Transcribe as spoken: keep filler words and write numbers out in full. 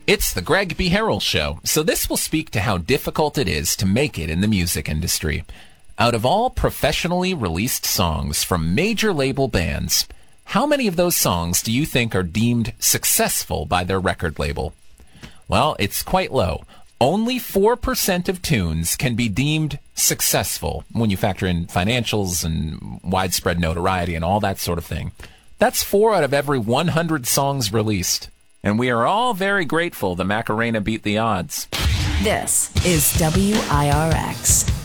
It's the Greg B. Harrell Show, so this will speak to how difficult it is to make it in the music industry. Out of all professionally released songs from major label bands, how many of those songs do you think are deemed successful by their record label? Well, it's quite low. Only four percent of tunes can be deemed successful when you factor in financials and widespread notoriety and all that sort of thing. That's four out of every one hundred songs released. And we are all very grateful the Macarena beat the odds. This is W I R X.